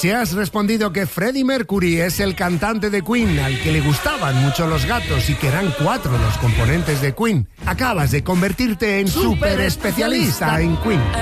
Si has respondido que Freddie Mercury es el cantante de Queen al que le gustaban mucho los gatos y que eran 4 los componentes de Queen, acabas de convertirte en súper especialista en Queen.